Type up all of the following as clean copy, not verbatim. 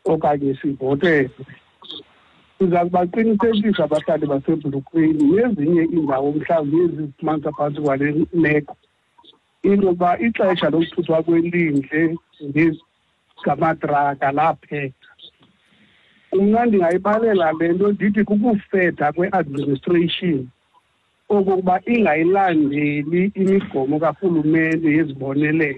okanye sivotele. Siza kubaqinisekisa abahlali baseBhulukhweni nezinye iindawo mhlawumbi ezifumanisa phantsi kwale meko into yokuba ixesha lokuthuthwa kwelindle ngamatraka laphela. Mna ndingayibalela le nto ndithi kukufeda kwe-administration okokuba ingayilandeli imigomo karhulumente yezibonelelo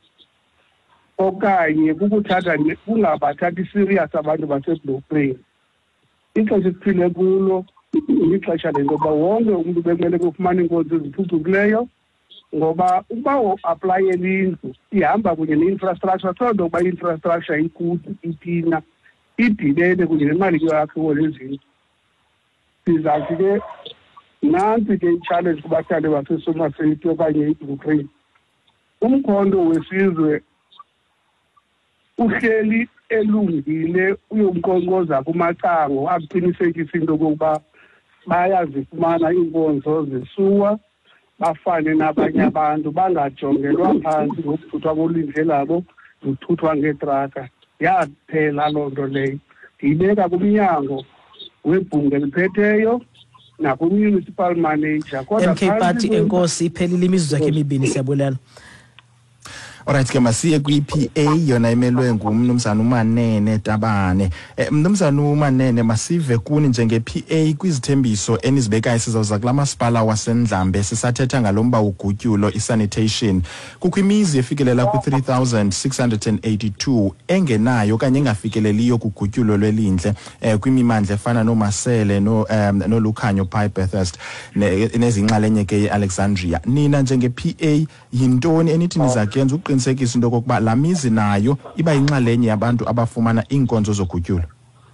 okanye kungabathathi serious abantu baseBhulukhweni. Ixesha esiphile kulo ixesha lento yokuba wonke umntu bekumele kufumana iinkonzo eziphucukileyo, ngoba ukuba uaplayela indlu ihamba kunye ne-infrastructure, so nto yokuba i-infrastructure ikude iphina idilene kunye nemali yakho lezindlu. Sizawuthi ke nantsi ke i-challenge kubahlali baseSomerset okanye iBhulukhweni. Umkhonto wesizwe uhleli elungile uyomqonqoza kumacango aqinisekisa into yokokuba bayazifumana iinkonzo zisuwa, bafane nabanye abantu, bangajongelwa phantsi ngokuthuthwa kolindle labo zithuthwa ngeetraka. Yaphela loo nto leyo. Ndiyibeka kumnyango webhunga eliphetheyo naku-municipal manager. MK Party enkosi iphelile imizuzu yakhe emibini, siyabulela. Alright ke masiye kwi-PA yona imelwe ngumnumzana uManene Tabane. Mnumzana uManene, masive kuni njenge-PA kwizithembiso enizibekayo sizawuza kula masipala waseNdlambe sisathetha ngalomba ugutyulo i-sanitation. Kukho imizi efikelela kwi-3,682 engenayo okanye engafikeleliyo kugutyulo lwelindle kwimimandla efana noMasele noLukhanyo Pi Bathurst nezinxalenye ke ye-Alexandria. Nina njenge-PA yintoni enithi nizakuyenza uqinisekisa into yokokuba laa mizi nayo iba yinxalenye yabantu abafumana iinkonzo zogutyulo?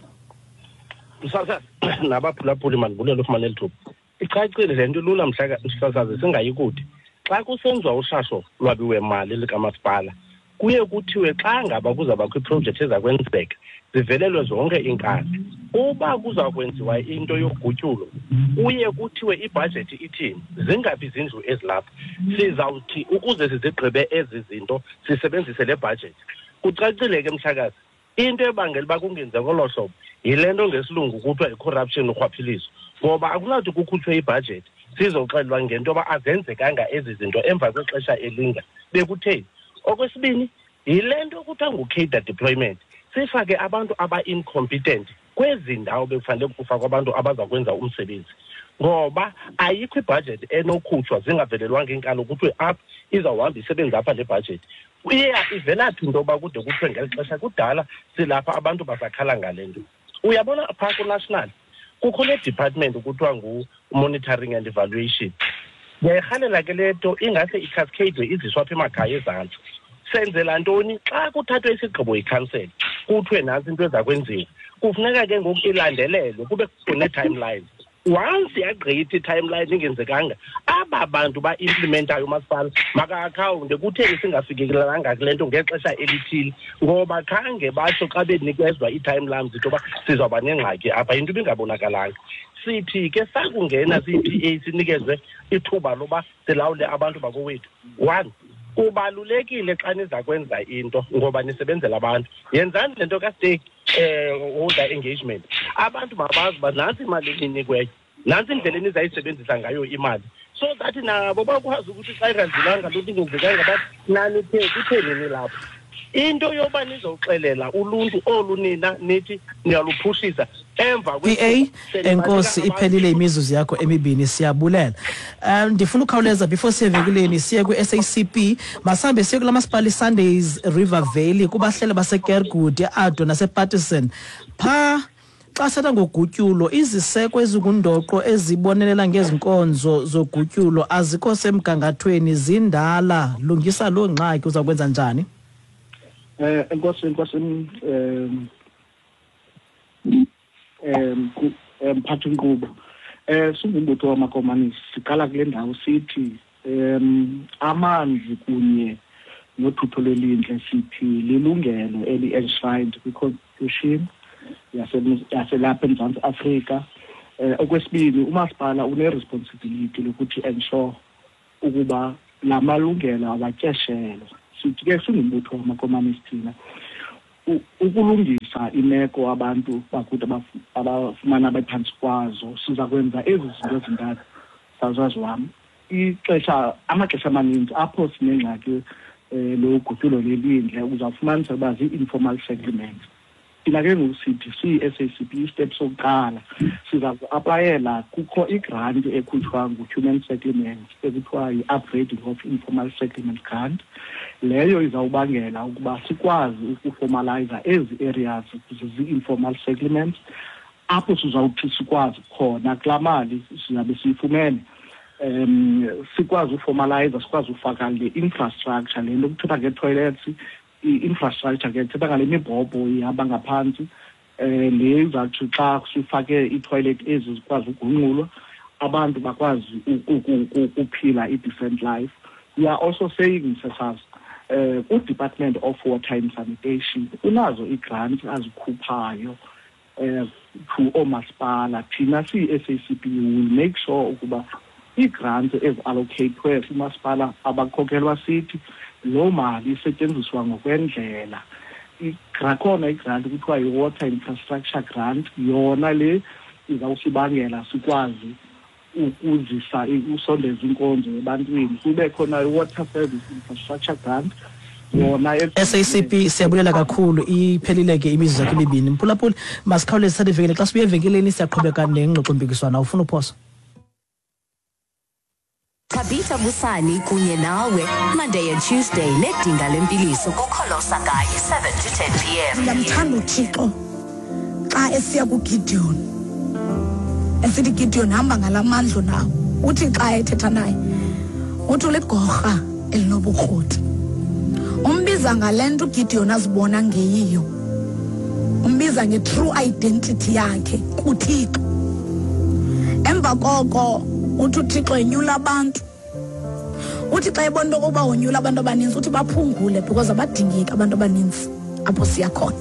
Msasazi nabaphulaphuli mandibulele ufumane lithuba. Icacile le nto lula msasazi singayikude. Xa kusenziwa ushasho lwabiwemali likamasipala kuye kuthiwe xa ngaba kuzawubakho iprojekthi ezakwenzeka zivelelwe zonke iinkalo. Uba kuza kwenziwa into yogutyulo uye kuthiwe ibhajethi ithini, zingaphi izindlu ezilapha, sizawuthi ukuze sizigqibe ezi zinto sisebenzise le bhajethi. Kucacile ke mhlakazi, into ebangela uba kungenza ngolo hlobo yile nto ngesilungu kuthiwa i-corruption, urhwaphilizo, ngoba akunathi kukhutshwe ibhajethi sizoxelelwa ngento yoba azenzekanga ezi zinto emva kwexesha elinga bekutheni. Okwesibini yile nto kuthiwa ngu-cadre deployment, sifake abantu aba-incompetent kwezi ndawo bekufanele kufakwa abantu abaza kwenza umsebenzi, ngoba ayikho ibhajethi enokhutshwa zingavelelwanga inkalo kuthiwe apha izawuhamba isebenzi apha le bhajethi. Ivelaphi into yoba kude kuthiwe ngeli xesha kudala silapha abantu basakhala ngale nto. Uyabona phaa ku-national kukho le department kuthiwa ngu-monitoring and evaluation. Ndiyayirhalela ke le nto ingase icascade iziswa apha emakhaya ezantsi. Senzela ntoni? Xa kuthathwe isigqibo yikhansela kuthiwe nantsi into eza kwenziwa, kufuneka ke ngoku ilandelelwe kube kune-timeline. Once yagqitha i-timeline ingenzekanga, aba bantu ba-implementayo umasipala maka-akhawunte kutheni singafikelelanga kule nto ngexesha elithile, ngoba khange batsho xa benikezwa ii-timelines into yoba sizawuba nengxaki apha, into ibingabonakalanga. Sithi ke sakungena siyi-PA sinikezwe ithuba loba silawule abantu bakowethu. One, kubalulekile xa niza kwenza into ngoba nisebenzela abantu, yenzani le nto ka-stake holder engagement. Abantu mabazi uba nantsi imali eninikweyo, nantsi indlela enizayisebenzisa ngayo imali, so that nabo bakwazi ukuthi xa ingazilanga loo nto ingenzekanga bathi nanithe kutheni nilapho. Into yoba nizowuxelela uluntu olunina nithi niyaluphuhlisa emva PA enkosi iphelile imizuzu yakho emibini, siyabulela. Ndifuna ukhawuleza before siyevekuleni siye kwi-SACP, masambe siye kula masipala iSundays River Valley kubahlele baseKergud, eAddo nasePaterson. Phaa xa setha ngogutyulo iziseko ezikundoqo ezibonelela ngezinkonzo zogutyulo azikho semgangathweni, zindala. Lungisa loo ngxaki, uza kwenza njani? Enkosi mphathi nkqubo, singumbutho wamakomanisi siqala kule ndawo sithi amanzi kunye nothutho lwelindle sithi lilungelo eli-enshrined kwi-Constitution yaselapha eMzantsi Afrika. Okwesibini, umasipala une-responsibility lokuthi ensure ukuba la malungelo awatyeshelwa. Sithi ke singumbutho wamakomanisi thina ukulungisa ukulungisa imeko abantu bakuthi abafumana bephantsi kwazo. Siza kwenza ezi zinto ezintathu sazazi wami. Amaxesha amaninzi apho sinengxaki lo gutyulo lelindle uzawufumanisa uba zii-informal settlements. Thina ke ngokusithi siyi-SACP step sokuqala siza ku-aplayela kukho i-grant ekhutshwa ngu-human settlements ekuthiwa yi-upgrading of informal settlement grant. Leyo izawubangela ukuba sikwazi ukuformaliza ezi areas zi-informal settlements apho sizawuthi sikwazi khona kulaa mali sizabe siyifumene sikwazi uformalize, sikwazi ufaka le infrastructure, le nto kuthetha nge-toilets, i-infrastructure ke kuthetha ngale mibhobho ihamba ngaphantsi le izawuthi xa sifake ii-toilet ezi zikwazi ugunqulwa abantu bakwazi ukuphila i-decent life. We are also saying Sasazi u-Department of Water and Sanitation unazo ii-grants azikhuphayo to oomasipala. Thina siyi-SACP will make sure ukuba ii-grants ezi-allocatwe kumasipala abakhokelwa sithi loo mali isetyenziswa ngokwendlela. Khona i-grant kuthiwa yi-water infrastructure grant, yona le izawusibangela sikwazi ukuzisa usondeza inkonzo ebantwini. Kube khona i-water service infrastructure grant yona SACP. Siyabulela kakhulu, iphelile ke imizuzu yakhe emibini. Mphulaphuli, masikhawuleze sathivekele xa sibuye evenkileni siyaqhubeka nengxoxo-mpikiswano. Awufuna uphosa? Thabitha Busani kunye nawe Monday and Tuesday nedinga lempiliso kukholosa ngaye 7 to 10 p.m. Ndiyamthanda uThixo xa esiya kuGideon esithi Gideon hamba ngalamandla nawo. Uthi xa ethetha naye uthi uligorha elinobukroti. Umbiza ngalento uGideon azibona ngeyiyo. Umbiza nge-true identity yakhe kuThixo. Emva koko uthi uThixo enyula abantu. Uthi xa ebona ukuba wonyula abantu abaninzi uthi baphungule because abadingeki abantu abaninzi apho siya khona.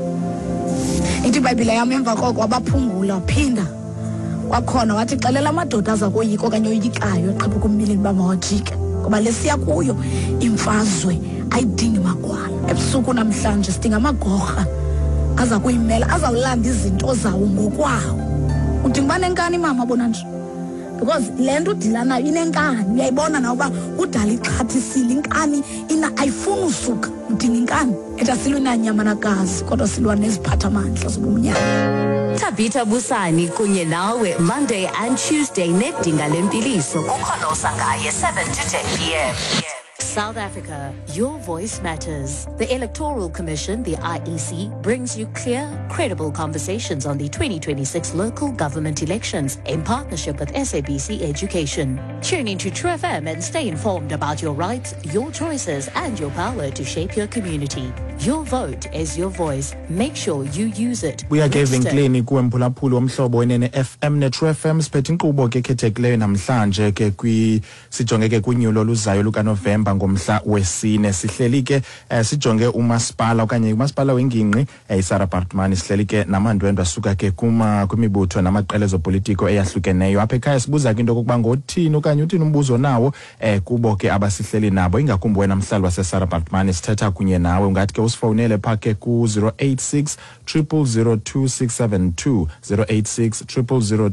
Ithi iBhayibhile yami emva koko abaphungula phinda kwakhona wathi xelela amadoda aza koyiko okanye oyikayo eqhubha kumilini bamawajike ngoba lesiya kuyo imfazwe ayidingi magwala. Ebusuku namhlanje sidinga amagorha aza kuyimela, azawulanda izinto zawo ngokwawo. Udinga nenkani mama bona nje because le nto udila nayo inenkani. Uyayibona na uba udala ixhathisile inkani ayifuni usuka. Udinga inkani etasilwe nanyama nagazi kodwa silwa neziphatha amandla zobumnyama. Thabitha Busani kunye nawe Monday and Tuesday nedinga lempiliso kukholosa ngaye 7 to 10 p.m. South Africa, your voice matters. The Electoral Commission, the IEC, brings you clear, credible conversations on the 2026 local government elections in partnership with SABC Education. Tune into True FM and stay informed about your rights, your choices, and your power to shape your community. Your vote is your voice. Make sure you use it. We are giving evenkileni kuwe mphulaphuli womhlobo wenene FM ne True FM siphethe inkqubo ke khethekileyo namhlanje ke sijonge ke kunyulo luzayo luka November ngomhla wesine. Sihleli ke sijonge umasipala okanye umasipala wengingqi iSarah Baartman. Sihleli ke namandwendwe asuka ke kwimibutho namaqela ezopolitiko eyahlukeneyo. Apha ekhaya sibuza ke into kokuba ngothini okanye uthini umbuzo nawo kubo ke abasihleli nabo, ingakumbi wena mhlali waseSarah Baartman. Sithetha kunye nawe ungathi ke usifonele phake ku 086 000 2672 086 000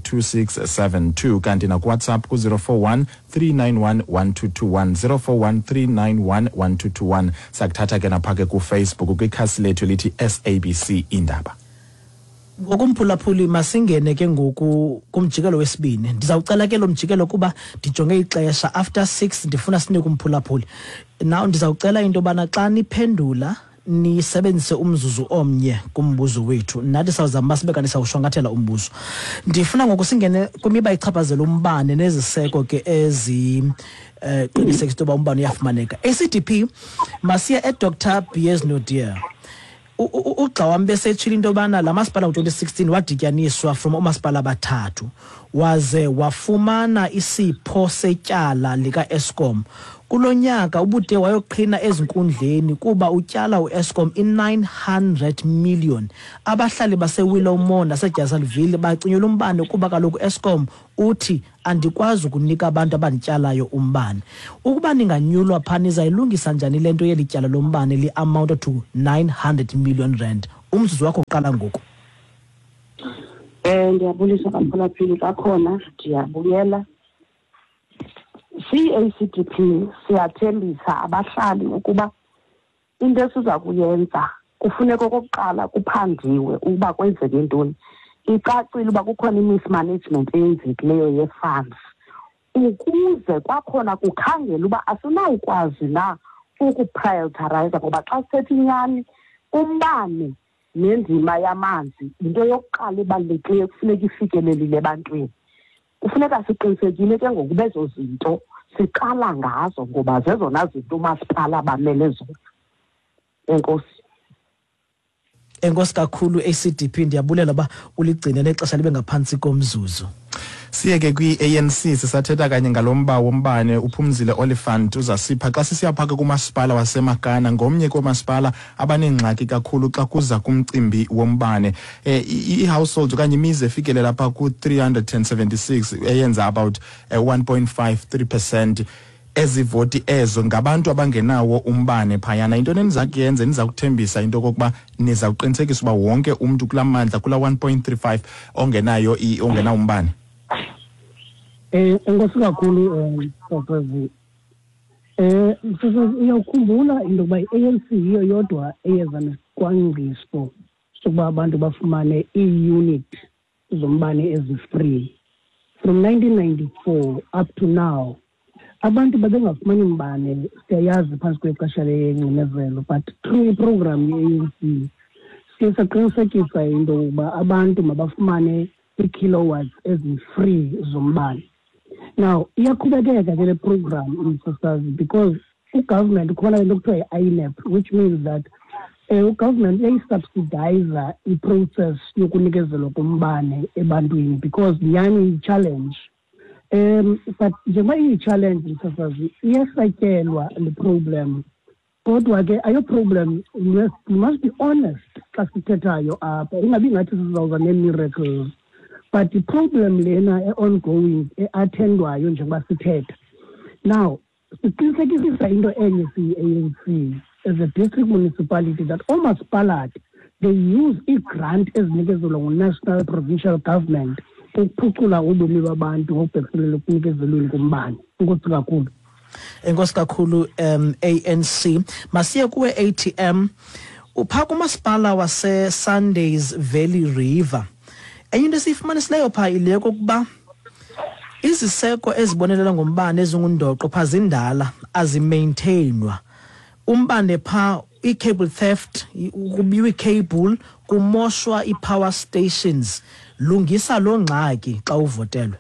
2672 kanti na WhatsApp ku 041 391 1221 041 391 1221. Sakuthatha ke naphake ku Facebook kwikhasi lethu lithi SABC Indaba. Ngokumphulaphuli masingene ke ngoku kumjikelo wesibini. Ndizawucela ke lo mjikelo kuba ndijonge ixesha after 6 ndifuna sinike umphulaphuli. Now ndizawucela into bana xa niphendula nisebenzise umzuzu omnye kumbuzo wethu, nathi sawuzama sibeka sawushwangathela umbuzo. Ndifuna ngoku singene kwimiba ichaphazela umbane neziseko ke qinisekisa ukuba umbane uyafumaneka. ACDP masiya Dr. BS Naudé. Ugxa wami besetshila into bana la masipala ngo-2016 wadityaniswa from omasipala abathathu waze wafumana isipho setyala lika Eskom. Kulonyaka ubude wayoqhina ezinkundleni kuba utyala uEskom i900 million. Abahlali baseWillowmore naseJasalville bacinyela umbane kuba kaloku Eskom uthi andikwazi ukunika abantu abandityalayo umbane. Ukuba ninganyulwa phana izayilungisa njani lento yelityala lombane li amount to 900 million rand? umzuzu wakho uqala ngoku. Ndiyabulisa kaphulaphili kakhona, ndiyabuyela. CACDP siyathembisa abahlali ukuba into esiza kuyenza kufuneka okokuqala kuphandiwe ukuba kwenzeke ntoni. Icacile uba kukhona i-mismanagement eyenzekileyo ye-funds ukuze kwakhona kukhangela uba asinawukwazi na ukuprioritize, ngoba xa sithetha inyani umbane nendima yamanzi into yokuqala ebalulekileyo kufuneka ifikelelile ebantwini. Kufuneka siqinisekile ke ngokuba ezo zinto siqala ngazo ngoba zezona zinto umasipala bamele zona. Enkosi. Enkosi kakhulu ACDP, ndiyabulela uba uligcine lexesha libe ngaphansi komzuzu. Siyeke kwi-ANC sisathetha kanye ngalomba wombane. uPhumzile Oliphant uzasipha xa sisiyaphaka kumasipala waseMagana, ngomnye komasipala abanengxaki kakhulu xa kuza kumcimbi wombane. I-household okanye imizi efikelela pha ku-376 eyenza about 1.53% ezivoti ezo ngabantu abangenawo umbane phayana. Into eniza kuyenza niza kuthembisa into kokuba niza kuqinisekisa uba wonke umntu kula mandla kula 1.35 ongena umbane. Enkosi kakhulu Professor. Uyakhumbula into yokuba i-ANC yiyo yodwa eyeza nesicwangciso sokuba abantu bafumane ii-unit zombane ezi-free. From 1994 up to now, abantu babengafumani mbane, siyayazi phantsi kwexesha lengcinezelo, but through iprogram ye-ANC siye saqinisekisa into yokuba abantu mabafumane ii-kilowatts ezi-free zombane. Now, iyaqhubekeka ke le program umsasazi because ugovernment ukhona into kuthiwa yi-INEP, which means that ugovernment uyayisubsidize i-process yokunikezelwa kombane ebantwini because nyani yi-challenge. But njengoba iyi-challenge umsasazi iyasatyelwa le problem, kodwa ke ayo problem, we must be honest xa sithethayo apha, ingabi ngathi sizawuza nee-miracles. But the problem lena ongoing attendwayo njengoba sithetha. Now, siqinisekisa into enye siyi-ANC as a district municipality that omasipalati they use i-grant ezinikezelwa ngu-national provincial government ukuphucula ubomi babantu ngokubhekiselele kunikezelweni kombane. Enkosi kakhulu. Enkosi kakhulu ANC. Masiye kuwe ATM. Upha kumasipala wase-Sundays Valley River. Enye into esiyifumanisileyo phaa ile kokuba iziseko ezibonelela ngombane ezingundoqo phaa zindala azimaintainwa. Umbane phaa i-cable theft, ukubiwa i-cable, kumoshwa i-power stations. Lungisa lo ngxaki xa uvotelwe.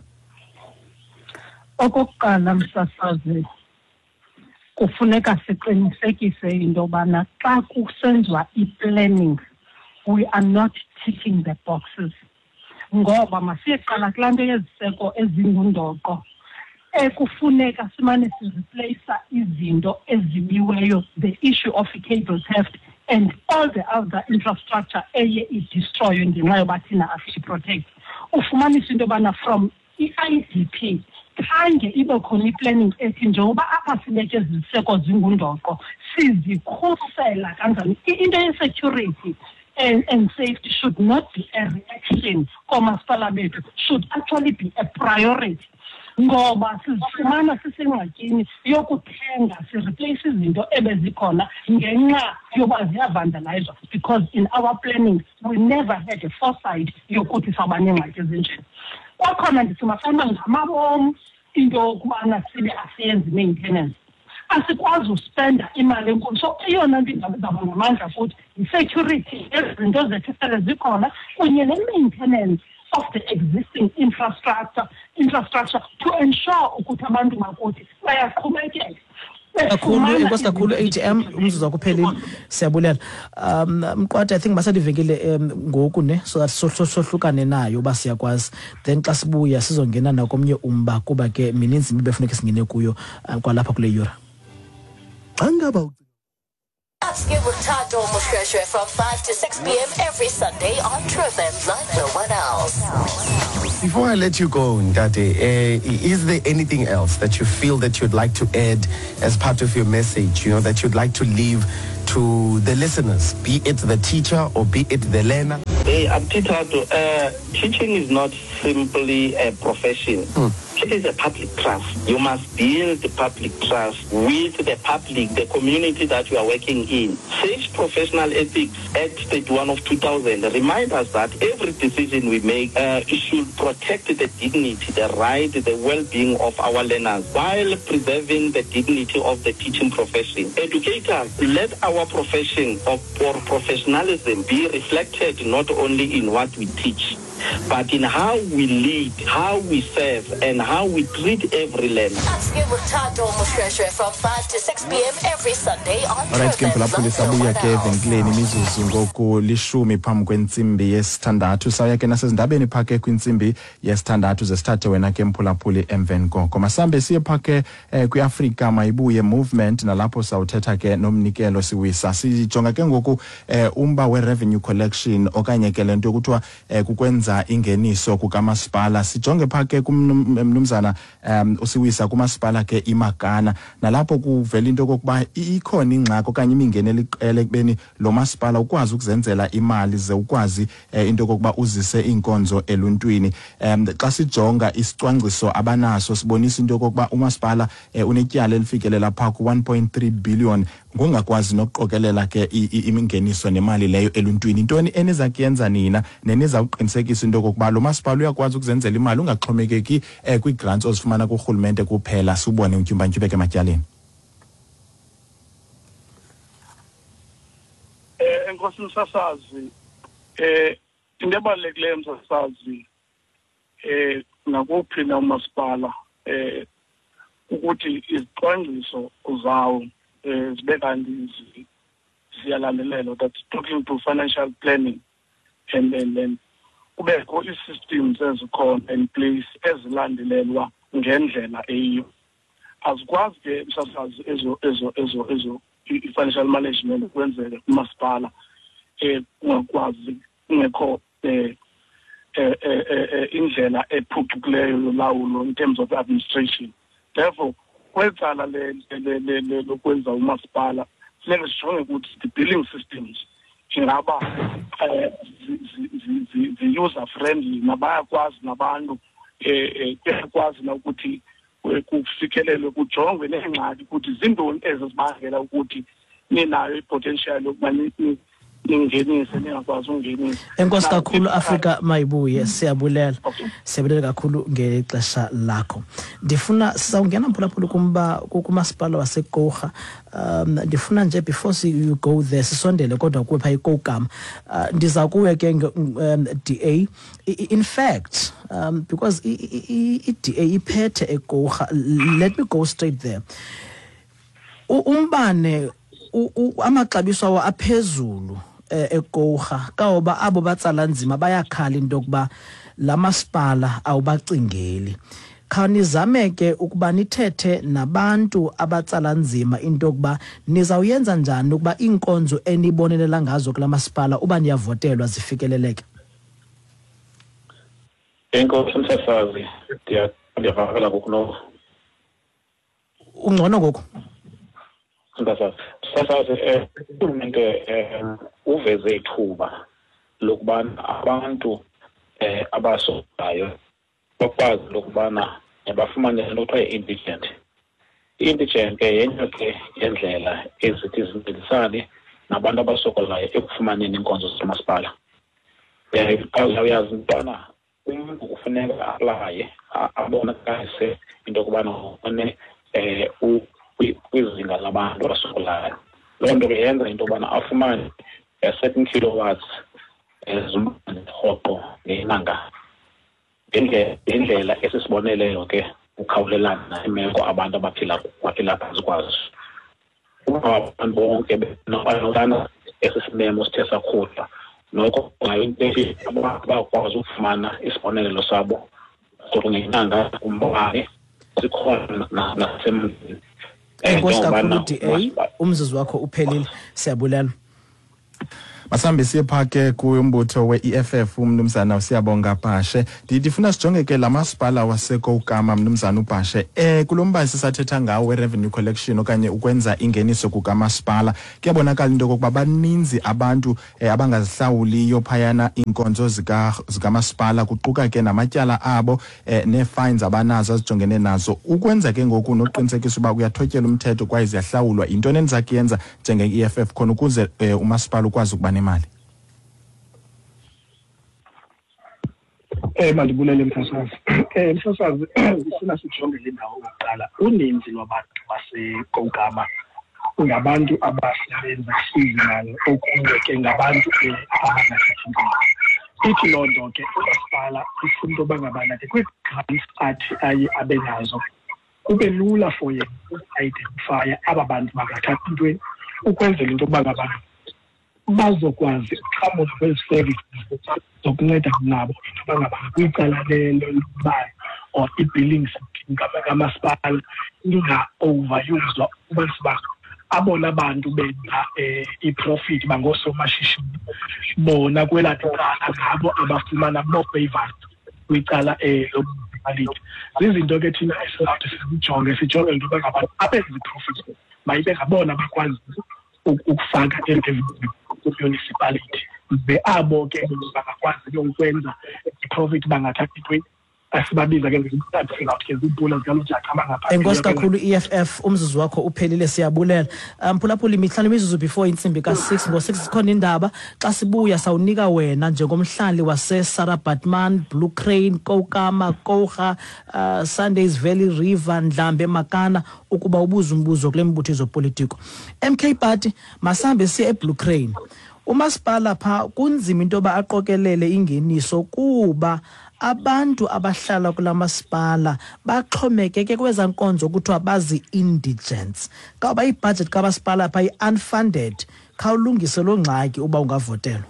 Okokuqala msasazi, kufuneka siqinisekise into yobana xa kusenziwa i-planning we are not ticking the boxes. Ngoba masiyeqala kulaa nto yeziseko ezingundoqo kufuneka simane sireplace izinto ezibiweyo, the issue of cable theft and all the other infrastructure eye i-destroy ngenxa yoba thina asiyiprotect. Ufumanisa into yobana from i-IDP khange ibe khona i-planning ethi njengoba apha sibeke eziseko zingundoqo sizikhusela kanjani. Into ye-security and safety should not be a reaction komasipala bethu, should actually be a priority. Ngoba sizifumana sisengxakini yokuthenga sireplace izinto ebezikhona ngenxa yoba ziyavandalizwa because in our planning we never had a foresight yokuthi sawuba nengxaki ezinjeni. Kwakhona ndithi mafana ngamabom into yokubana sibe asiyenzi maintenance. Asikwazi uspenda imali enkulu. So eyona nto ingazaba ngamandla futhi i-security ezinto zethu sele zikhona kunye ne-maintenance of the existing infrastructure to ensure ukuthi abantu bakuthi bayaqhubekeka. Kakhulu inkosi kakhulu ATM umzuzu wakuphelile siyabulela. Mqwatha I think masadivekile ngoku ne so that sohlukane nayo ba siyakwazi, then xa sibuya sizongena nakomnye umba kuba ke mininzi befuneka singene kuyo kwalapha kule yura. Let's get with Tato Mushreshe from 5 to 6 p.m. every Sunday on True FM like no one else. Before I let you go, Ndate, is there anything else that you feel that you'd like to add as part of your message, that you'd like to leave to the listeners, be it the teacher or be it the learner? Hey, teaching is not simply a profession. It is a public trust. You must build the public trust with the public, the community that you are working in. SAGE Professional Ethics Act 31 of 2000 remind us that every decision we make should protect the dignity, the right, the well-being of our learners while preserving the dignity of the teaching profession. Educators, let our profession or professionalism be reflected not only in what we teach, but in how we lead, how we serve, and how we treat every learner. With Tando Mushreshe from 5 to 6 p.m. every Sunday on Alright, ke mphulaphuli sabuya ke evenkileni imizuzu ngoku lishumi phambi kwentsimbi yesithandathu. Saya ke nasezindabeni phake kwintsimbi yesithandathu zesithathe wena ke mphulaphuli emveni koko. Masambe siye phake kwiAfrika Mayibuye movement nalapho sawuthetha ke nomnikelo siwisa. Sijonga ke ngoku umba we-revenue collection okanye ke lento yokuthiwa kukwenza ingeniso kukamasipala. Sijonge phake kumnumzana usiwisa kumasipala ke iMagana nalapho kuvela into kokuba ikhona ingxaki okanye imingenelo iqele kubeni lo masipala ukwazi ukuzenzela imali ze ukwazi into kokuba uzise inkonzo eluntwini. Xa sijonga isicwangciso abanaso sibonisa into kokuba umasipala unetyala elifikelela pha ku 1.3 billion ngongakwazi nokuqokelela ke imingeniso nemali leyo eluntwini. Intoni eniza kuyenza nina neniza uqinisekisa into kokuba lo masipala uyakwazi ukuzenzela imali ungaxhomekeki kwi-grants ozifumana kurhulumente kuphela sibone utyumba-ntyubeke ematyaleni? Enkosi Msasazi, into ebalulekileyo Msasazi nakuphi na umasipala ukuthi izicwangciso zawo zibe kanti ziyalandelelwa, that's talking to financial planning, and then kubekho i-systems ezikhona in place ezilandelelwa ngendlela eyiyo. Azikwazi ke Msasazi ezo i-financial management kwenzeke kumasipala ungakwazi ungekho indlela ephucukileyo yolawulo in terms of administration. Therefore kwenzala le lokwenza umasipala funeka sijonge ukuthi the billing systems ingaba user friendly nabayakwazi nabantu kuyakwazi na ukuthi kufikelelwe kujongwe nengxaki ukuthi zintoni ezibangela ukuthi ninayo i-potential yokuba ningenise ningakwazi ungenisa. Enkosi kakhulu Afrika Mayibuye, siyabulela. Siyabulela kakhulu ngexesha lakho. Ndifuna sizawungena mphulaphula kumba kumasipala waseGqorha. Ndifuna nje before you go there sisondele kodwa kuwe pha iKogama. Ndiza kuwe ke DA. In fact, because DA iphethe eGqorha, let me go straight there. Umbane amaxabiso awo aphezulu eGqorha kaoba abo batsala nzima bayakhala into okuba la masipala awubacingeli. Khawunizame ke ukuba nithethe nabantu abatsala nzima into okuba nizawuyenza njani ukuba inkonzo enibonelela ngazo kula masipala uba niyavotelwa zifikeleleke. Enkosi Msasazi, ndiyavakala ngoku. Ungcono ngoku. Sasazi urhulumente uveze ithuba lokubana abantu abasolayo bakwazi lokubana bafumane into ekuthiwa yi-indigent. I-indigent ke yenye ke yendlela ezithi zincedisane nabantu abasokolayo ekufumaneni inkonzo zamasipala. Uyazi intwana umntu kufuneka aplaye abonakalise into yokubana one kwizinga labantu abasokolayo. Loo nto ke yenza into yobana afumane certain kilowatts zombane rhoqo ngenyanga. Ngendlela esisiboneleyo ke ukhawulelana imeko abantu abaphila phantsi kwazo. Abantu bonke benokwana esisimemo sithe sakhula noko ngayinto abantu bakwazi ukufumana isibonelelo sabo kodwa ngenyanga umbane sikhona nasemzini. Enkosi kakhulu DA, umzuzu wakho uphelile. Siyabulela. Masambe siyephake kuyombutho we-EFF umnumzana usiyabonga Bhashe. Ndifuna sijonge ke lamasipala waseKouKama mnumzana uBhashe. Kulomba sisathetha ngawo we-revenue collection okanye ukwenza ingeniso kukamasipala. Kuyabonakala into kokuba baninzi abantu abangazihlawuliyo phayana inkonzo zikamasipala kuquka ke namatyala abo ne-fines abanazo azijongene nazo. Ukwenza ke ngoku nokuqinisekisa uba kuyathotyelwa umthetho kwaye ziyahlawulwa. Into enenza kuyenza njenge-EFF khona ukuze umasipala ukwazi ukuba nemali. Mandibulele msasazi. Msasazi sifuna sijonge le ndawo yokuqala. Uninzi lwabantu baseKouKama ngabantu abasebenza imali okunye ke ngabantu abangathathi ntweni. Ithi loo nto ke umasipala ifuna into bangabana ke kwi-grants athi aye abe nazo kube lula for yena uku-identifya aba bantu bangathathi ntweni ukwenzela into bangabana bazokwazi uqhamuka kwezi-services zokunceda nabo bangabana kwicala lembali or i-billing system kamasipala inga-overuswa ukuba siba abona abantu benza i-profit bangoosomashishini bona kwelaa cala ngabo abafumana more favors kwicala lomunicipality. Zizinto ke thina esizawuthi sijonge into yoba ngabantu abenza i-profit mayibe ngabona bakwazi ukufaka municipality ze abo ke bangakwazi ukwenza i-profit bangathathi ntweni asibabiza ke ngizithathe singathi ke zimpula zikalojaka abangaphandle. Enkosi kakhulu EFF umzuzu wakho uphelile siyabulela. Mphulaphula imihlanu imizuzu before insimbi ka6 ngo6 sikhona indaba xa sibuya sawunika wena njengomhlali wase-Sarah Baartman, Blue Crane, KouKama, Kouga, Sundays Valley River, Ndlambe, Makana ukuba ubuza umbuzo kule mbutho ezopolitiko. MK Party masambe siye eBlue Crane. Umasipala pha kunzima into ba aqokelele ingeniso kuba abantu abahlala kulamasipala baxhomekeke kweza nkonzo kuthiwa bazi indigents. Kawuba ibudget kamasipala pha i-unfunded khawulungise lo ngxaki uba ungavotelwa.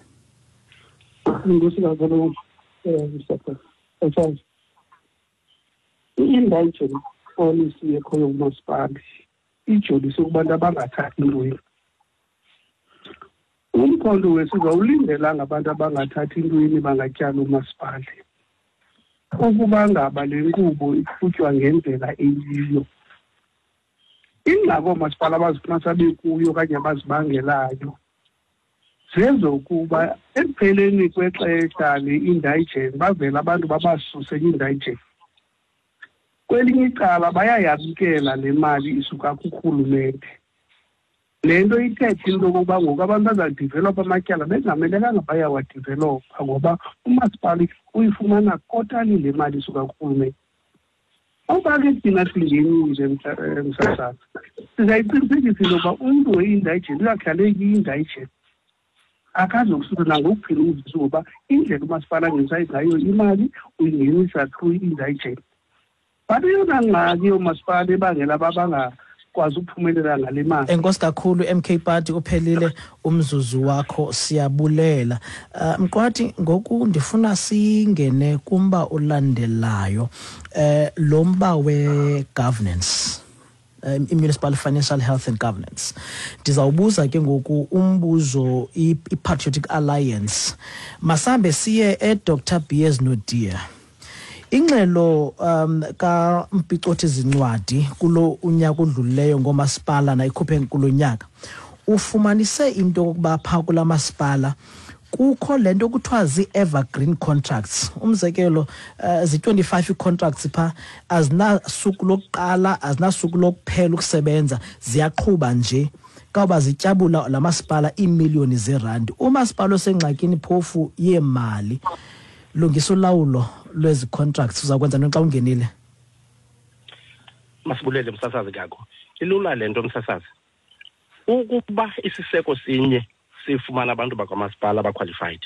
I-indigent policy ekhoyo kumasipala ijolise kubantu abangathathi ntweni. Umkhondo wesizawulindela ngabantu abangathathi ntweni bangatyala umasipala. Ukuba ngaba le nkqubo iqhutywa ngendlela eyiyo ingxaki oomasipala abazifumana bekuyo okanye abazibangelayo zezokuba ekupheleni kwexesha le-indigent bavela abantu babasuse i-indigent. Kwelinye icala bayayamkela le mali isuka kurhulumente. Le nto ithethe into yokokuba ngoku abantu bazadivelopha amatyala bengamelekanga bayawadivelopha ngoba umasipala uyifumana kotani le mali isuka kurhulumente. Uba ke thina singenile msasazi sizayiqinisekisa into yokuba umntu we-indigent uyakhaleki i-indigent akazokusuka nangokuphila umvuzo ngoba indlela umasipala angenisa ngayo imali uyingenisa through i-indigent. But yona ngxaki yomasipala ebangela babangakwazi ukuphumelela ngale mali. Enkosi kakhulu MK Party uphelile umzuzu wakho siyabulela. Mqwathi ngoku ndifuna singene kumba olandelayo lomba we-governance. Municipal Financial Health and Governance. Ndizawubuza ke ngoku umbuzo i-Patriotic Alliance. Masambe siye Dr. B.S. Nodia. Ingxelo ka Mpicothe Zincwadi kulo unyaka odlulileyo ngomasipala na ikhuphe kulo nyaka ufumanise into yokuba pha kula masipala kukho lento kuthiwa zi-evergreen contracts. Umzekelo zi-25 contracts pha azinasuku lokuqala azinasuku lokuphela ukusebenza ziyaqhuba nje kawuba zityabula la masipala iimiliyoni zeerandi. Umasipala osengxakini phofu yemali lungisa ulawulo lwezi contracts uzakwenza nxa ungenile. Masibulele msasazi kakho ilula lento msasazi ukuba isiseko sinye sifumana abantu bakwamasipala abaqualified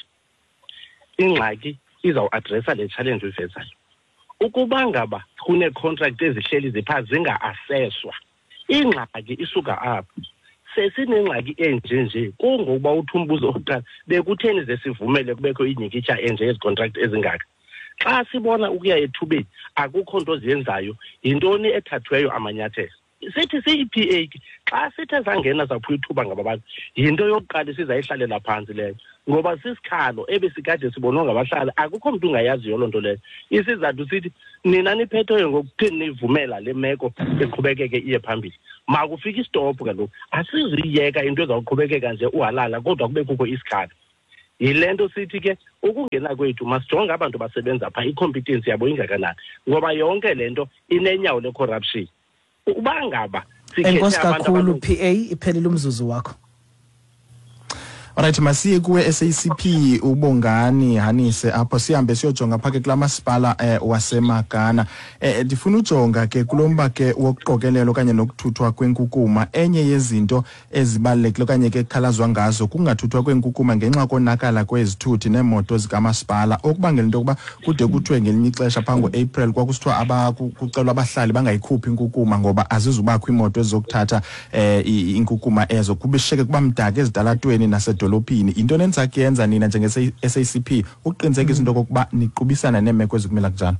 ingxaki izawuadressa le challenge uyivezayo. Ukuba ngaba kune-contract ezihleli zipha zinga-aseswa ingxaki isuka apho. Sesinengxaki enje kungokuba uthi umbuzo oqala bekutheni ze sivumele kubekho inyikitsha enje ezi-contract ezingaka. Xa sibona ukuya ethubeni akukho nto ziyenzayo yintoni ethathweyo amanyathelo. sithi siyi-PA xa sithe sangena saphiwa ithuba ngababantu yinto yokuqala sizayihlalela phansi leyo ngoba sisikhalo ebesikade sibonwa ngabahlali akukho mntu ungayaziyo loo nto leyo. Isizathu sithi nina niphethweyo ngokutheni nivumela le meko eqhubekeke iye phambili. Makufika istophu kaloku asizuyiyeka into ezawuqhubekeka nje uhalala kodwa kube kukho isikhalo. Yile nto sithi ke ukungena kwethu masijonge abantu basebenza phaa i-competence yabo ingakanani ngoba yonke le nto inenyawo le-corruption. Uba ngaba enkosi kakhulu PA iphelile umzuzu wakho. Alright, masiye kuwe SACP uBongani Hanise apho sihambe siyojonga phake kulamasipala waseMagana. Ndifuna ujonga ke kulomba ke wokuqokelelo kanye nokuthuthwa kwenkukuma. Enye yezinto ezibalekile kanye ke khalazwa ngazo kungathuthwa kwenkukuma ngenxa konakala kwezithuthi nemoto zikamasipala okubangela into yokuba kude kuthiwe ngelinye ixesha phango April kwakusithiwa kucelwa abahlali bangayikhuphi inkukuma ngoba azizubakho imoto ezokuthatha inkukuma ezo kubisheke kuba mdaka ezidalatweni nasedolobheni. Into nenza kuyenza nina njenge SACP ukuqinisekisa into kokuba niqubisana nemeko ezikumela kunjalo.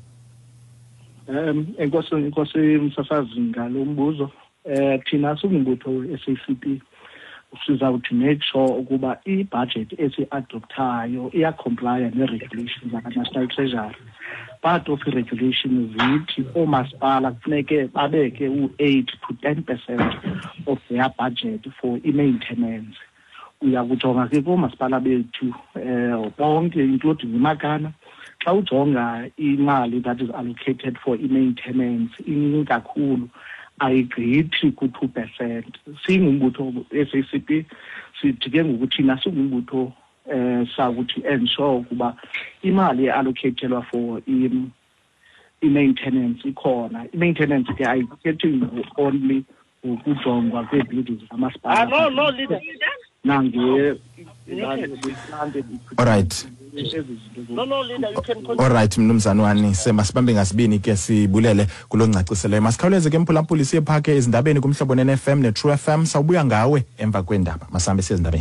Enkosi msasazi ngalo mbuzo thina singumbutho SACP sizawuthi make sure ukuba i-budget esi-adoptayo iya-comply ne-regulations zaka-National Treasury. Part of i-regulations zithi oomasipala kufuneke babeke u-8 to 10% of their budget for i-maintenance. Uyakujonga ke koomasipala bethu bonke including iMagana xa ujonga imali that is allocated for i-maintenance iningi kakhulu ayigqithi ku-2%. Singumbutho SACP sithi ke ngokuthi singumbutho sakuthi ensure ukuba imali e-allocated for i-maintenance ikhona. I-maintenance ke ayikhethi only ukujongwa kwe-buildings amasipala. No leader. Alright. No leader, you can continue. Alright mnumzane wani semasibambe ngasibini ke sibulele kulongcaciselo. Masikhawuleze ke mphulaphuli siye phake ezindabeni kumhlobo neFM neTrue FM sawubuya ngawe emva kwendaba. Masambe sezindabeni.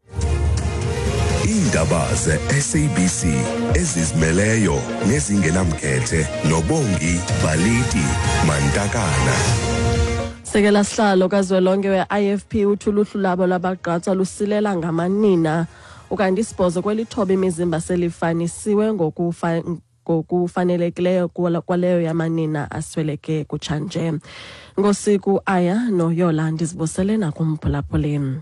Indaba ze-SABC ezizimeleyo nezingenamkhethe noBongi Baliti Mantakana. Sekela sihlalo kazwelonke we-IFP uthi uluhlu labo labagqatswa lusilela ngamanina ukanti isibhozo kwelithoba imizimba selifanisiwe ngokufanelekileyo kwaleyo yamanina asweleke kutshanje. Ngosiku aya noYolandi zibusele nakumphulaphuleni.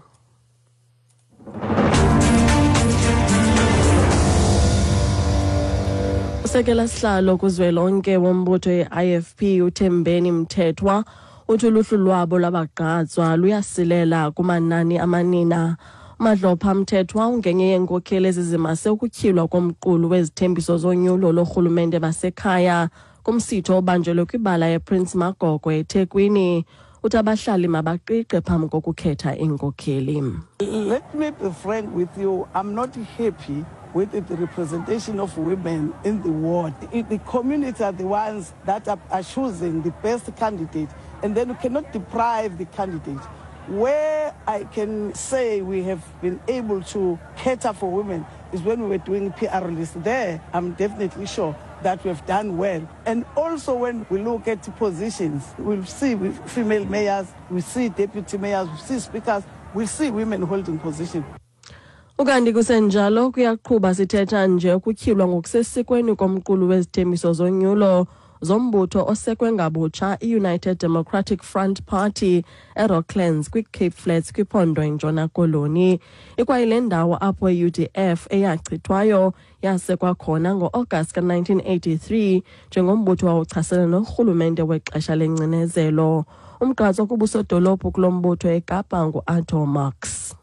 Sekela sihlalo kuzwelonke wombutho ye-IFP uThembeni Mthethwa uthi uluhlu lwabo labagqatswa luyasilela kumanani amanina. Madlopha Mthethwa ungenye yenkokheli ezizimase ukutyhilwa komqulu wezithembiso zonyulo lorhulumente basekhaya kumsitho obanjelwe kwibala yePrince Magogo eThekwini. Uthi abahlali mabaqiqe phambi kokukhetha inkokheli. Let me be frank with you, I'm not happy with the representation of women in the ward. The community are the ones that are choosing the best candidate, and then we cannot deprive the candidate. Where I can say we have been able to cater for women is when we were doing PR list. There, I'm definitely sure that we have done well. And also when we look at positions, we'll see female mayors, we see deputy mayors, we see speakers, we see women holding positions. Ukanti kusenjalo kuyaqhuba sithetha nje ukutyhilwa ngokusesikweni komqulu wezithembiso zonyulo zombutho osekwe ngabutsha i-United Democratic Front Party eRocklands kwi-Cape Flats kwiphondo eNtshona Koloni. Ikwayile ndawo apho i-UDF eyachithwayo yasekwa khona ngo-August ka-1983 njengombutho wawuchasene norhulumente wexesha lengcinezelo. Umgqatso kubusodolophu kulombutho eKapa ngu-Arthur Marx.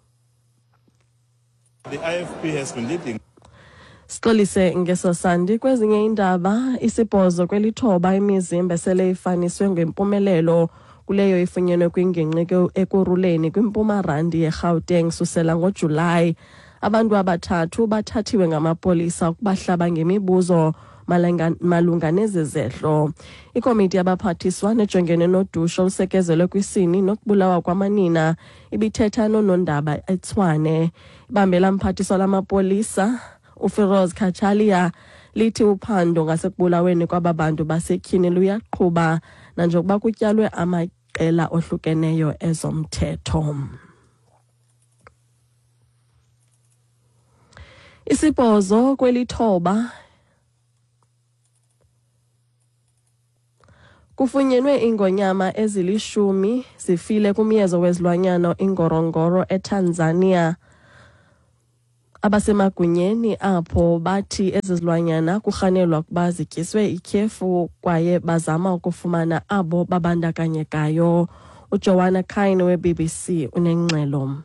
The IFP has been leading. Sixolise ngesosandi kwezinye indaba isibhozo kwelithoba imizimba sele ifaniswe ngempumelelo kuleyo ifunyenwe kwingingqi ekuruleni kwiMpumarandi yeGauteng susela ngoJulayi. Abantu abathathu bathathiwe ngamapolisa ukubahlaba ngemibuzo malunga nezizehlo. Ikomiti yabaphathiswa nejongene nodusho olusekezelwe kwisini nokubulawa kwamanina ibithetha nonondaba eTshwane. Ibambela mphathiswa lamapolisa uFiroz Kachalia lithi uphando ngasekubulaweni kwababantu basetyhini luyaqhuba nanjengokuba kutyalwe namaqela ohlukeneyo ezomthetho. Isibhozo kwelithoba kufunyenwe ingonyama ezilishumi zifile kumyezo wezilwanyana iNgorongoro eTanzania. Abasemagunyeni apho bathi ezizilwanyana kurhanelwa ukuba zityiswe ityhefu kwaye bazama ukufumana abo babandakanyekayo. uJoanna Kine we-BBC unengxelo.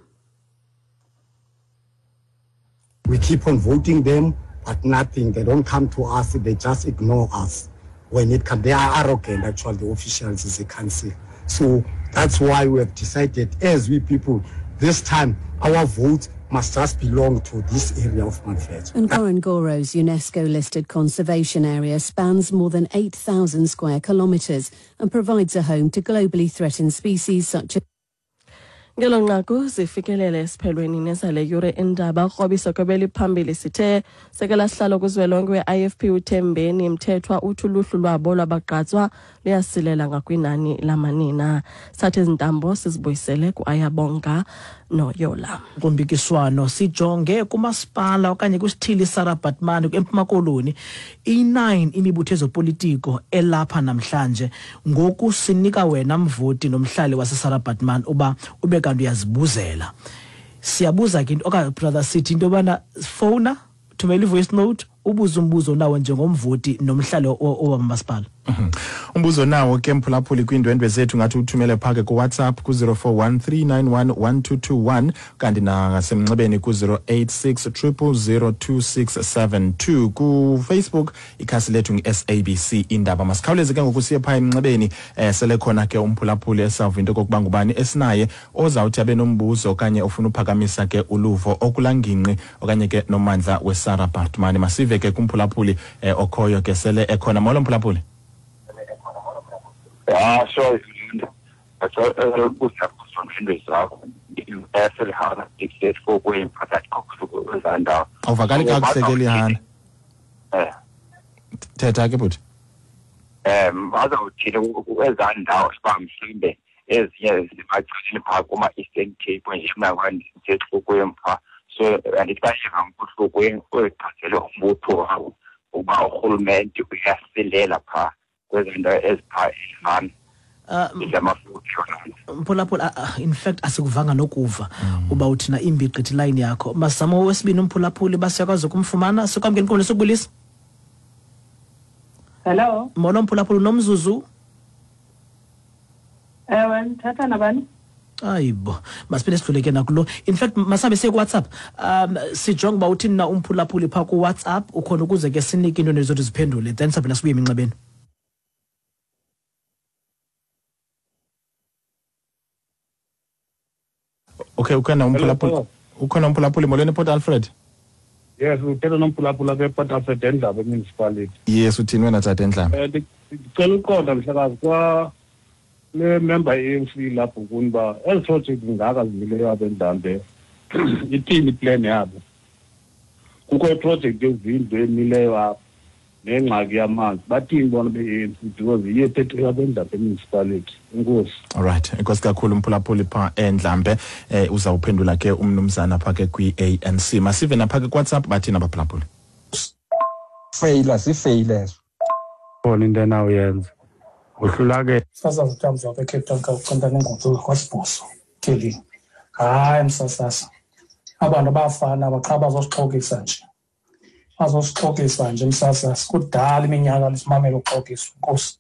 We keep on voting them, but nothing. They don't come to us. They just ignore us. When it comes, they are arrogant, actually, the officials is the council. So that's why we have decided, as we people, this time, our vote must just belong to this area of Manfred. And Ngorongoro's UNESCO-listed conservation area spans more than 8,000 square kilometres and provides a home to globally threatened species such as Ngelonqaku zifikelele esiphelweni nesale yure indaba krobisa kwebeli phambili sithe sekela sihlalo kuzwelonke we-IFP uThembeni Mthethwa uthi uluhlu lwabo lwabagqatswa luyasilela ngakwinani lamanina. Sathi izintambo sizibuyisele ku-Ayabonga noYola. Kumbikiswano sijonge kumasipala okanye kusithili Sarah Baartman eMpuma Koloni i9 imibutho ezopolitiko elapha namhlanje. Ngoku sinika wena mvoti nomhlali wase Sarah Baartman uba ube kanti uyazibuzela. Siyabuza ke into okanye brother sithi into bana phone thumela voice note ubuza umbuzo nawo njengomvoti nomhlali owamasipala. Umbuzo nawo ke mphulaphuli kwindwendwe zethu ngathi uthumele phake ku WhatsApp ku 0413911221 kanti nasemnxebeni ku 0860002672 ku Facebook ikhasi lethu ngeSABC indaba. Masikhawuleze ke ngokusiye pha emnxebeni sele khona ke umphulaphuli esava into kokuba ngubani esinaye ozawuthi abe nombuzo okanye ofuna uphakamisa ke uluvo okulangingqi okanye ke nomandla weSarah Baartman. Masive ke kumphulaphuli okhoyo ke sele ekhona molo mphulaphuli. Sure. Awuvakali kakusekeli hana. Thetha ke buthi. Bazawuthile kwezandawo siba mhlambe ezinye zimagcini pha kuma Eastern Cape nje manje ngethu kwempha so andikayeka ngikuhlokweni oyiqhathele umbutho wabo uba uhulumende uyasilela pha kwezinto ezipha ifana. Mphulaphula in fact asikuvanga nokuva uba uthina imbi gqithi line yakho. Masamo wesibini umphulaphuli basiyakwazi ukumfumana sikwamkeni inkonzo sokubulisa. Hello. Molo mphulaphuli nomzuzu. Ngithatha nabani? Ayibo masiphinde sidluleke nakulo. In fact masabe siye ku WhatsApp sijonga ba uthini na umphulaphuli pha ku WhatsApp ukhona ukuze ke sinike into nezothi ziphendule then saphela sibuye eminxebeni. Okay, ukhona umphulaphuli molweni Port Alfred. Yes, uthetha nomphulaphula ke Port Alfred endaba municipality. Yes, uthini wena Tata Ndlaba? Ngicela uqonda mhlakazi kwa le member ANC lapho kunba el project ngaka zileyo abendambe ithini plan yabo. Kukho iproject ezindwe emileyo apha nengxaki yamanzi bathini bona beANC because iyethethe abendambe municipality. Inkosi. All right, inkosi kakhulu umphulaphuli pha eNdlambe uzawuphendula ke umnumzana pha ke kwi-ANC. Masive napha ke WhatsApp bathina abaphulaphuli. Failures. Khona into nawo yenza. Uhlula ke sasazithamza apha eCape Town kakuqonda nenguquko kwaSibhozo Kelly. Hayi msasasa. Abantu abafana baqha bazosixokisa nje. Bazosixokisa nje msasasa kudala iminyaka lisimamela uxokiswa Nkosi.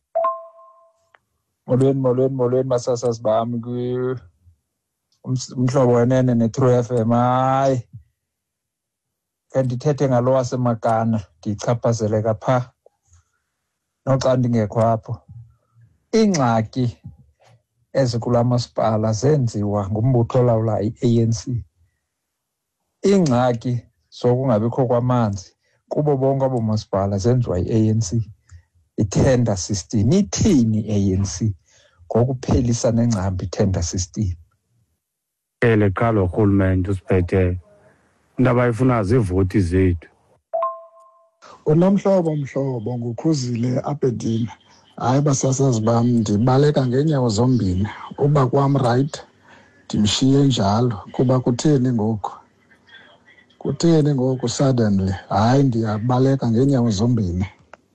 Molweni masasasa bami ku umhlobo wenene neTrue FM. Hayi. Kanti thethe ngalo waseMagana ndichaphazeleka pha. Noxa ndingekho apho. Ingxaki ezikula masipala zenziwa ngumbutho olawula iANC. Ingxaki sokungabikho kwamanzi kubo bonke abomasipala zenziwa iANC. I-tender system ithini iANC ngokuphelisa nengcambi i-tender system. Ele qala urhulumente usiphethe indaba ifuna zivoti zethu. Unomhlobo ngukhuzile Abedina Hayi basasazi bam ndibaleka ngeenyawo zombini. Uba kwam right ndimshiye njalo kuba kutheni ngoku? Kutheni ngoku suddenly? Hayi ndiyabaleka ngeenyawo zombini.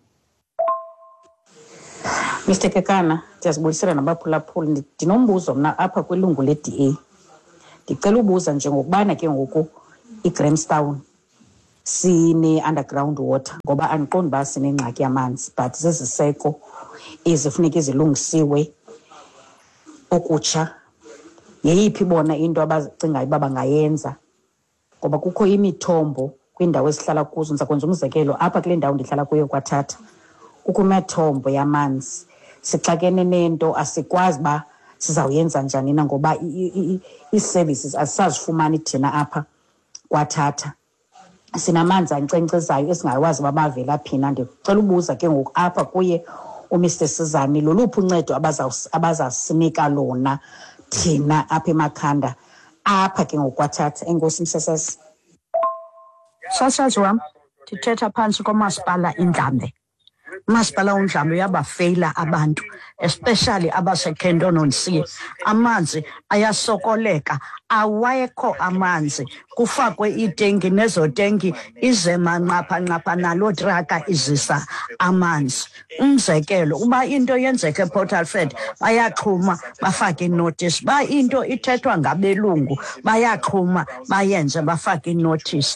Mr. Kekana, ndiyazibulisela nabaphulaphuli. Ndinombuzo mna apha kwilungu le-DA. Ndicela ubuza njengokubana ke ngoku iGrahamstown sine-underground water ngoba andiqondi uba sinengxaki yamanzi, but ziziseko ezifuneka izilungisiwe okutsha. Yeyiphi bona into abacingayo uba bangayenza? Ngoba kukho imithombo kwiindawo esihlala kuzo. Ndiza kwenza umzekelo apha kule ndawo ndihlala kuyo kwaThatha. Kukho imithombo yamanzi. Sixakene nento asikwazi uba sizawuyenza njani na ngoba ii-services asisazifumani thina apha kwaThatha. Sinamanzi ankcenkcezayo esingawazi uba bavela phi na. Ndicela ubuza ke ngoku apha kuye uMr Sizani loluphi uncedo abazasinika lona thina apha eMakhanda apha ke ngoku kwaThatha. Enkosi msasazi. Sasazi wam, ndithetha phantsi komasipala iNdlambe. Umasipala uNdlambe uyabafeyila abantu, especially abaseCanton-on-Sea. Amanzi ayasokoleka, awekho amanzi. Kufakwe iitenki nezo tenki ize manqapha naloo traka izisa amanzi. Umzekelo, uba into yenzeke ePort Alfred bayaxhuma bafake inotice. Ba into ithethwa ngabelungu bayaxhuma bayenze bafake inotice.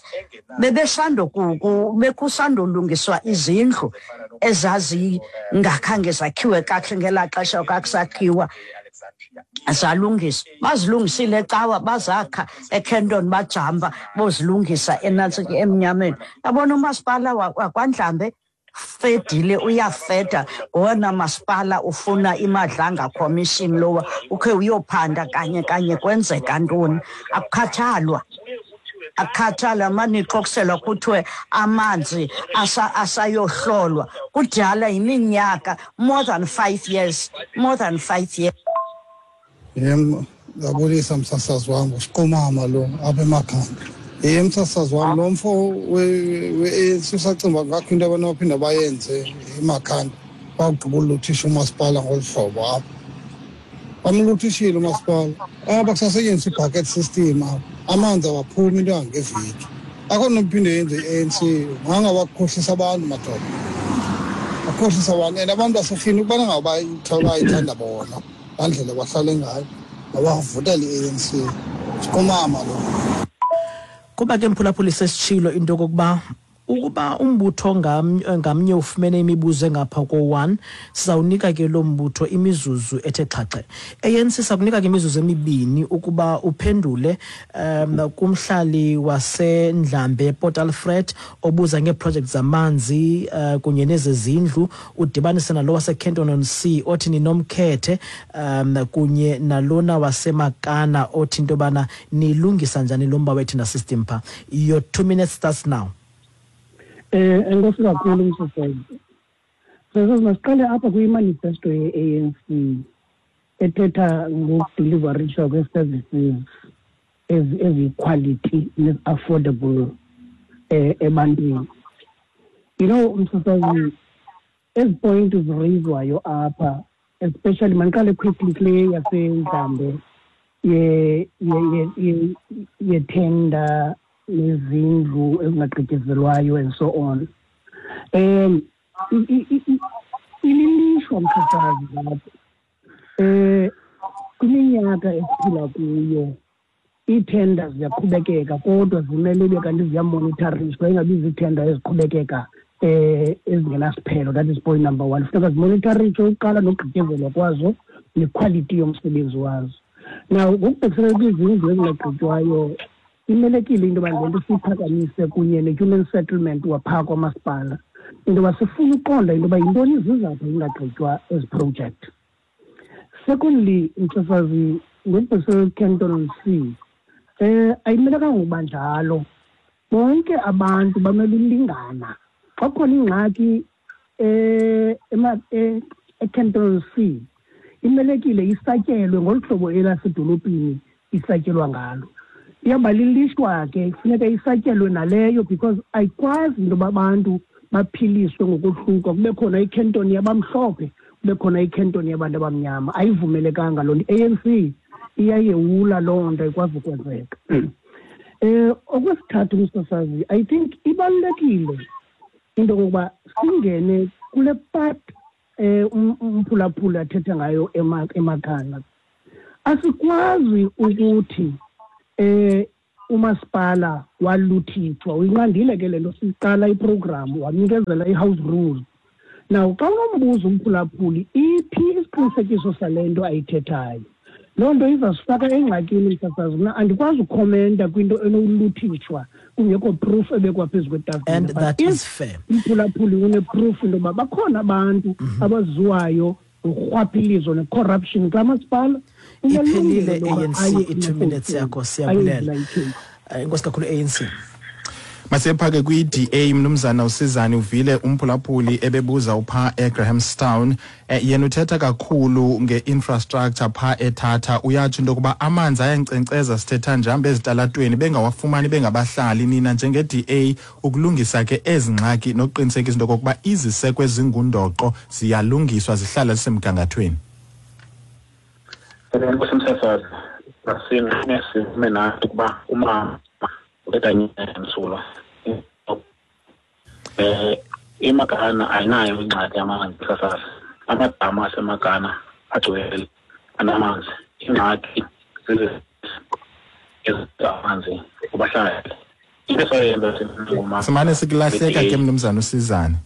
Bekusandolungiswa izindlu ezazingakhange zakhiwe kakuhle ngelaa xesha kakusakhiwa. Zalungiswa, bazilungisile cawa bazakha eCanton bajamba bozilungisa enantsiki emnyameni. Yabona umasipala wakwaNdlambe fedile uyafeda ngona masipala ufuna imadlanga commission lowa ukhe uyophanda kanye kwenzeka ntoni. Akukhathalwa manixoxelwa kuthiwe amanzi asayohlolwa kudala iminyaka more than 5 years. Ngiyabulisa msasazi wangu siqomama lo apha eMakhanda. Msasazi wami lo mfo we-ANC usacimba ngakho into abantu baphinda bayenze eMakhanda bawugqiba uluthisha umasipala ngolu hlobo apha. Bamluthishile umasipala bakusasetyenziswa i-bucket system apha. Amanzi awaphumi into angeveki. Akho nophinde yenze i-ANC ngangabakhohlisa abantu madoda. Bakhohlisa abantu and abantu basefini ukubana ngabayithanda bona. Andlela bahlale ngayo abavutela i-ANC sikomama lo. Kuba ke mphulaphuli sesitshilo into kokuba ukuba umbutho ngamnye ufumene imibuzo engapha ko-1 sizawunika ke lo mbutho imizuzu ethe xhaxhe. ANC sakunika ke imizuzu emibini ukuba uphendule kumhlali waseNdlambe Port Alfred obuza ngeeprojects zamanzi kunye nezezindlu, udibanise nalo waseCanton-on-Sea othi ninomkhethe kunye nalona waseMakana othi into yobana nilungisa njani lo mba wethu system pha. Your 2 minutes starts now. Enkosi kakhulu msasazi. Masiqale apha kwimanifesto ye-ANC ethetha ngokudeliverisha kwe-services ezi-quality ne-affordable ebantwini. You know, msasazi, ezi point ziraiswayo apha, especially maniqale quickly kule yaseNdlambe ye-tender nezindlu ezingagqityezelwayo and so on. Ililishwa mkhathazi lapho. Kwiminyaka esiphila kuyo ii-tenders ziyaqhubekeka kodwa zimele ibe kanti ziyamonitharishwa ingabi zii-tender eziqhubekeka ezingenasiphelo. That is point number 1. Funeka zimonitharishwe uqala nogqityezelwa kwazo nequality yomsebenzi wazo. Now ngokubhekisela kwizindlu ezingagqitywayo imelekile into yoba le nto siyiphakamise kunye ne-human settlement waphaa kwamasipala into yoba sifuna uqonda into yoba yintoni izizathu zingagqitywa ezi project. Secondly, msasazi, ngokubhekisela Canton-on-Sea ayimelekanga uba njalo. Bonke abantu bamele ulingana. Xa khona ingxaki eCanton-on-Sea imelekile isatyelwe ngolu hlobo elasedolophini isatyelwa ngalo. Iyabalilishwa ke funeka isatyelwe naleyo because ayikwazi into yoba abantu baphiliswe ngokohluka. Kube khona iCanton yabamhlophe bekhona ikhentoni yabantu abamnyama ayivumelekanga loo nto. ANC iyayewula loo nto ikwazi ukwenzeka. Okwesithathu Msasazi, I think ibalulekile into yokuba singene kule part umphulaphula athetha ngayo emakana. Asikwazi ukuthi umasipala waluthithwa uyinqandile ke lento siqala iprogram wanikezela ihouse rule. Now xa unombuzo umphulaphuli iphi isiqinisekiso salento ayithethayo, loo nto izasifaka engxakini Msasazi. Mna andikwazi ukhomenta kwinto enoluthithwa kungekho proof ebekwa phezu kwetafile. And that is fair. Umphulaphuli une-proof into yoba bakhona abantu abaziwayo urhwaphilizo ne-corruption kamasipala. Iphelile ANC 2 minutes yakho siyabulela. Inkosi kakhulu ANC. Masephake kwi-DA mnumzana uSizani uvile umphulaphuli ebebuza upha eGrahamstown yena uthetha kakhulu nge-infrastructure pha eThatha. Uyatsho into yokuba amanzi ayankcenkceza sithetha nje ezitalatweni bengawafumani bengabahlali. Nina njenge-DA ukulungisa ke ezingxaki nokuqinisekisa into yokuba iziseko ezingundoqo ziyalungiswa zihlala zisemgangathweni. Nkosi Msasazi, asivume nathi ukuba uma ukanye emsulwa emakana ayinayo ingxaki yamanzi Msasazi. Amadama asemakana agcwele anamanzi. Ingxaki amanzi kubahlali. Into soyenza sinoma simane sikulahleka ke mnumzana uSizani.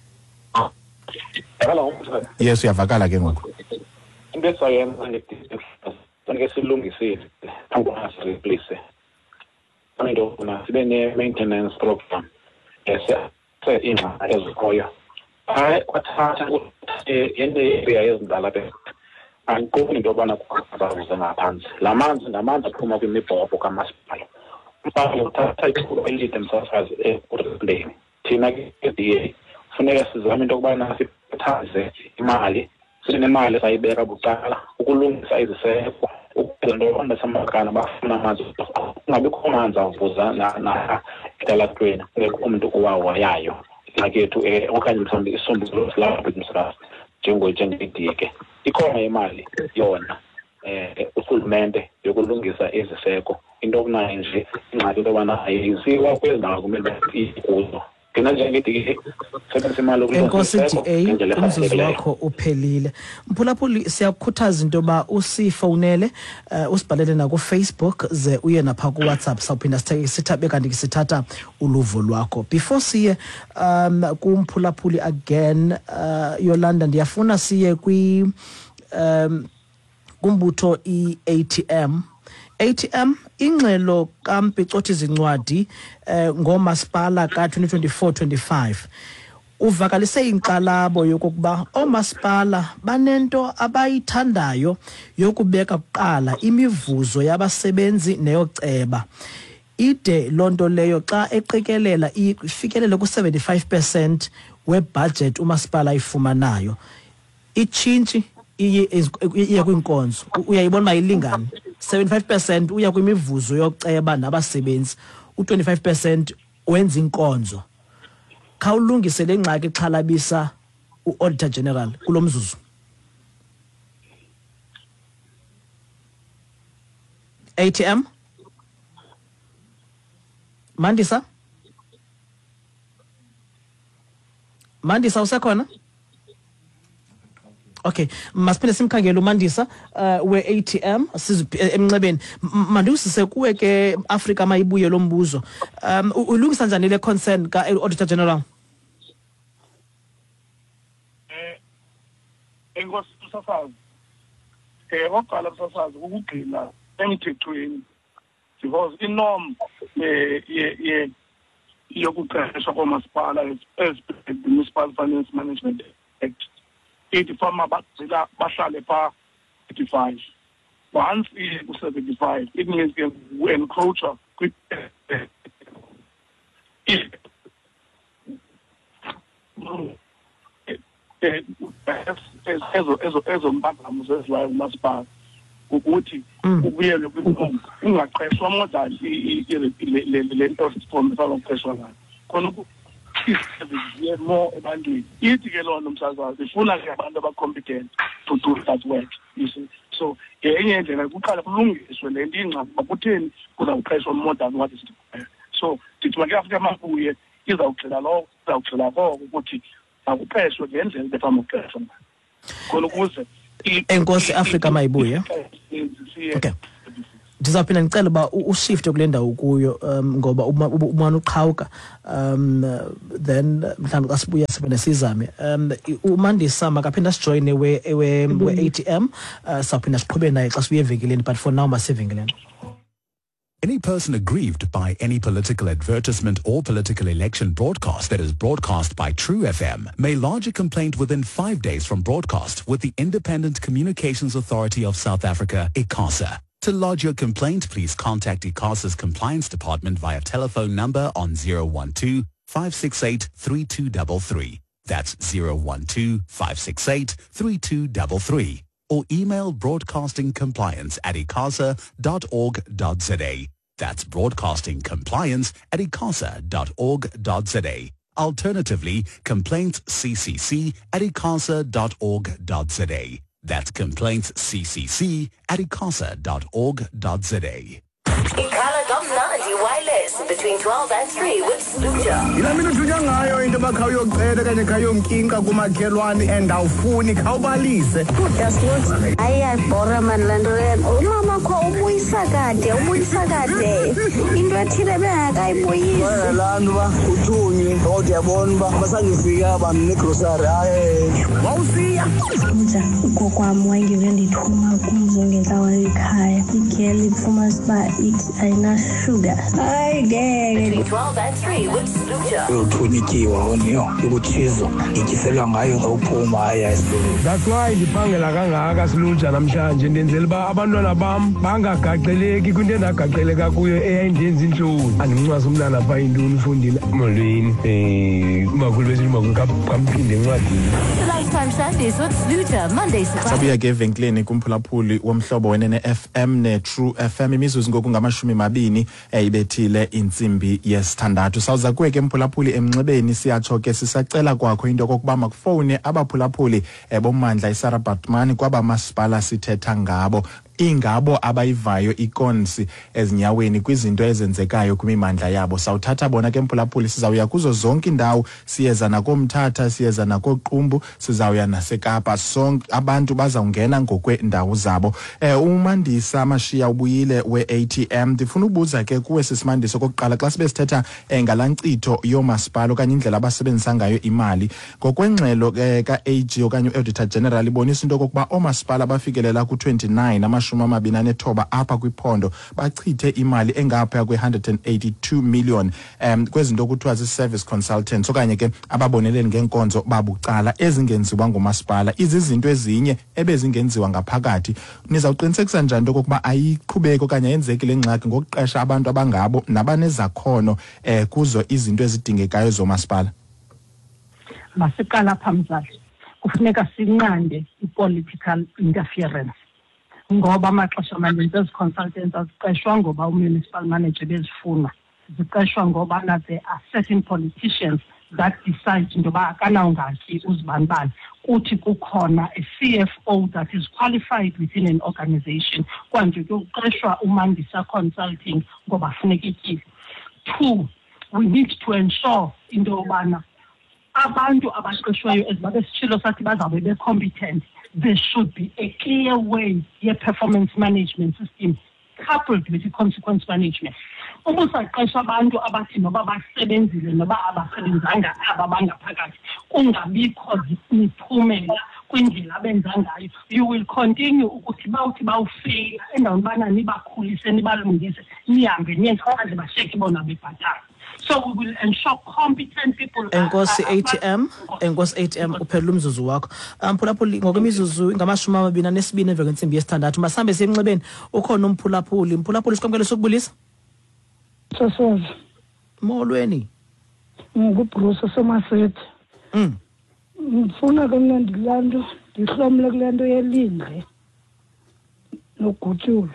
Yes, uyavakala ke ngoku. Into soyenza ngeke silungisile angase replace into na sibe ne-maintenance program ingxaki ezikhoyo. Kwathatha yente area ezindala andiqondi into yobana kuzabuze ngaphansi. La manzi namanzi aphuma kwimibhobho kamasipala. Umfana uthatha iqhulo elide Msasazi ekurepleni. Thina ke funeka sizame into yokubana siphathaze imali, sinemali sayibeka bucala ukulungisa iziseko ukwenza abantu basemakana bafuna amanzi. Kungabikho amanzi avuza na etalatweni kungekho umuntu owayayo. Ingxaki yethu okanye mhlawumbe isombululo silapho Msasazi njenge-DA ikhona imali yona urhulumente yokulungisa iziseko. Into okunayo nje ingxaki into yobana ayiziwa kwezi ndawo kumele ikuzo. Enkosi DA umzuzu wakho uphelile. Mphulaphuli siyakukhuthaza into yoba usifowunele usibhalele na ku-Facebook ze uye napha ku-WhatsApp sawuphinda sithabe kanti sithatha uluvo lwakho. Before siye kumphulaphuli again Yolanda ndiyafuna siye kumbutho i-ATM. Ingxelo kaMpicotho Zincwadi ngomasipala ka-2024-25 uvakalise inkxalabo yokokuba oomasipala banento abayithandayo yokubeka kuqala imivuzo yabasebenzi neyoceba. Ide loo nto leyo xa eqikelela ifikelele ku-75% webudget umasipala ayifumanayo. Itshintshi iye kwinkonzo uyayibona mayilingane. 75% uya kwimivuzo yoceba nabasebenzi, u25% wenza inkonzo. Khawulungise lengxaki xhalabisa uAuditor General kulomzuzu. ATM Mandisa usekhona? Okay, masiphinde simkhangele uMandisa we-ATM emncebeni. Mandusise kuwe ke Africa mayibuye lo mbuzo. Ulungisa njani le concern ka Auditor General? Enkosi Msasazi. Oqala Msasazi ukugcina emithethweni because inorm yokuqeshwa komasipala as the Municipal Finance Management Act. Ithi fama bahlale pha 85. Once ku-75 it means we encroacher ezompazamo zeziwayo umasipala ukuthi ubuyelwe kwinkonzo ungaqeshwa more than le nto sifombisa lokuqeshwa ngayo khona izisebenzi more ebantwini. Ithi ke loo nto msasazi ifuna ke abantu abacompetent to do that work, you see. So enye indlela kuqala kulungiswe le nto ingxaki bakutheni kuzawuqeshwa more than what is required. So ndithi makafika mabuye izawugxila koko ukuthi akuqeshwe ngendlela befana ukuqeshwa khona ukuze Enkosi Africa mayibuye. Okay. Ndizaphinda ngicela uba ushift kule ndawo kuyo ngoba umana uqhawuka then mhlawumbe xa sibuya siphinde sizame uMandisa makaphinda sijoyine we ATM sawuphinda siqhube naye xa sibuye evenkileni but for now masivenkileni. Any person aggrieved by any political advertisement or political election broadcast that is broadcast by True FM may lodge a complaint within 5 days from broadcast with the Independent Communications Authority of South Africa, ICASA. To lodge your complaint, please contact ICASA's Compliance Department via telephone number on 012-568-3233. That's 012-568-3233. Or email broadcastingcompliance@icasa.org.za. That's broadcastingcompliance@icasa.org.za. Alternatively, complaintsccc@icasa.org.za. That's complaintsccc@icasa.org.za. Ikhala kamnandi wireless between 12 and 3 with Sluja. Yila mina uthunya ngayo into bakha uyocela kanye khayomkinka kumakhelwane endawufuni khawubalise. Yasibona ayayibhora man lento yena. Umama kho ubuyisa kade into ethile bengakayibuyisi. Lantu ba uthunywe kodwa yabona ba basangifika abantu negrocery wawusiya. Sluja ugokwami wayengeve ndithuma kumzongela ekhaya. Igeli ifuma siba ayina sugar. Between 12 and 3 with Sluja. Uthunyikiwa woniyo ukuthizo ikiselwa ngayo ngawuphuma ayayisulu. That's why ndiphangela kangaka Sluja namhlanje ndenzela ba abantwana bam bangagageleki kwinto endagageleka kuyo eyayindenza inhloni. Andimncwasa umntana pha intoni ufundile molweni umakhulu besithi kamphinde encwadini. Lifetime Sundays with Sluja Mondays to Friday. Sabuya ke evenkileni kumphulaphuli womhlobo wenene FM ne True FM imizuzu ngokungamashumi mabini ibethile insimbi yesithandathu. Sawuza kuwe ke mphulaphuli emnxebeni siyatsho ke sisacela kwakho into kokuba makufone abaphulaphuli bomandla iSarah Batman kwaba masipala sithetha ngabo ingabo abayivayo ikonsi ezinyaweni kwizinto ezenzekayo kwimimandla yabo. Sawuthatha bona ke mphulaphuli sizawuya kuzo zonke indawo, siyeza nakoMthatha, siyeza nakoQumbu, sizawuya naseKapa. Sonke abantu bazawungena ngokwendawo zabo. uMandisa Mashiya ubuyile we-ATM. Ndifuna ubuza ke kuwe sisimandisa okokuqala xa sibe sithetha ngalankcitho yomasipala okanye indlela abasebenzisa ngayo imali ngokwengxelo ka-AG okanye Auditor General ibonisa into kokuba omasipala bafikelela ku-29 29 apha kwiphondo bachithe imali engapha kwe-182 million kwezinto kuthiwa zi-service consultants okanye ke ababoneleli ngenkonzo babucala ezingenziwa ngomasipala. Izizinto ezinye ebezingenziwa ngaphakathi nizawuqinisekisa njani into kokuba ayiqhubeki okanye yenzeki le ngxaki ngokuqesha abantu abangabo nabanezakhono kuzo izinto ezidingekayo zomasipala? Masiqala apha mzali, kufuneka sinqande i-political interference ngoba amaxesha amaninzi ezi consultants aziqeshwa ngoba umunicipal manager bezifuna, ziqeshwa ngoba there are certain politicians that decide into yoba akanawungakhi uzibanibani. Kuthi kukhona a CFO that is qualified within an organization kwanje kuqeshwa uMandisa Consulting ngoba funekekile. 2, we need to ensure into yobana abantu abaqeshwayo ezibabe sitshilo sathi bazabe be-competent. There should be a clear way ye-performance management system coupled with the consequence management. Ukusaqesha abantu abathi noba basebenzile noba abasebenzanga aba bangaphakathi kungabikho miphumela kwindlela abenza ngayo. You will continue ukuthi bawuthi bawufeyila endaweni bana nibakhulise nibalungise nihambe niyenze abanye basheke bona bebhatala. So we will ensure competent people. Enkosi ATM uphela umzuzu wakho. Mphulaphuli ngokwemizuzu ingamashumi amabini anesibini emva kwensimbi yesithandathu. Masambe semnxebeni ukhona umphulaphuli. Mphulaphuli sikwamkele sokubulisa. Sosoza. Molweni. Ngubruce Somasethi. Ngifuna ke mina ndilando ndihlomle kulento yelindle nogutyulo.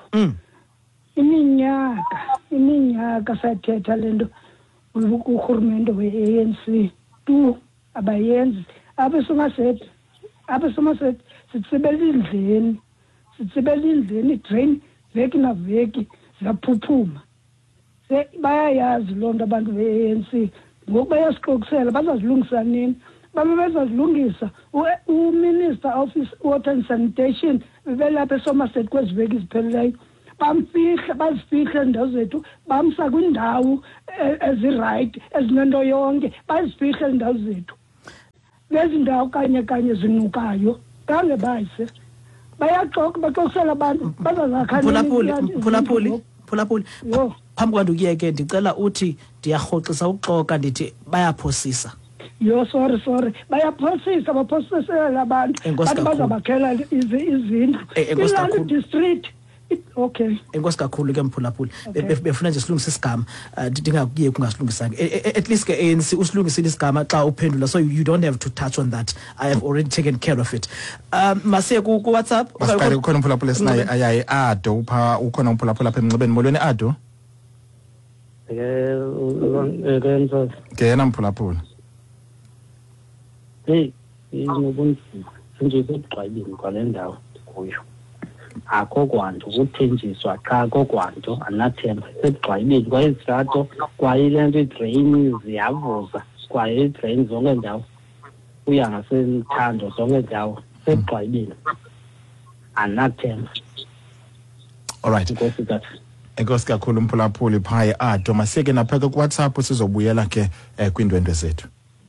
Iminyaka sathetha lento urhulumente we-ANC tu abayenzi abesomaset sitsibela indleni drain veki na veki ziyaphuphuma bayayazi loo nto abantu be-ANC ngoku bayasixokisela bazazilungisa nini babe bezazilungisa uminister of water and sanitation bebelapha esomerset kwezi veki zipheleleyo bazifihla iindawo zethu bamsa kwindawo ezirayithi ezinento yonke bazifihla iindawo zethu lezi ndawo kanye zinukayo kange bayise bayaxoka baxokisela abantu Mphulaphuli phambi kwanto ukuyeke ndicela uthi ndiyarhoxisa uxoka ndithi bayaphosisa sorry bayaphosisa baphosisela abantu bazabakhela izindlu iLand district okay enkosi kakhulu ke Mphulaphuli befuna nje silungise isigama ndingakuye kungasilungisanga at least ke ANC usilungisile isigama xa uphendula so you don't have to touch on that. I have already taken care of it. Masiye ku WhatsApp Basiqale ukhona Mphulaphuli esinaye ayayi Ado upha ukhona Mphulaphuli apha emnxebeni molweni Ado ngena Mphulaphuli inobunzima nje kodwa kwale ndawo kuyo akho kwanto ukuthenjiswa xa kokwanto anathemba segxwayibeni kwayezitrato kwayile nto idrain ziyavuza kwaye idrain zonke ndawo uya ngasenthando zonke ndawo segxwayibeni anathemba. All right, enkosi kakhulu Mphulaphuli phaya Ado maseke naphaka ku WhatsApp sizobuyela ke kwindwendwe zethu.